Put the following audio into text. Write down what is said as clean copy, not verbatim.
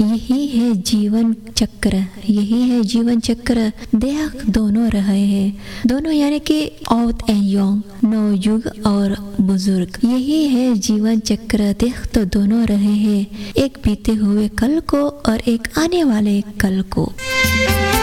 यही है जीवन चक्र, यही है जीवन चक्र। देख दोनों रहे हैं, दोनों यानी कि ओल्ड एंड यंग, नवयुग और बुजुर्ग। यही है जीवन चक्र, देख तो दोनों रहे हैं, एक बीते हुए कल को और एक आने वाले कल को।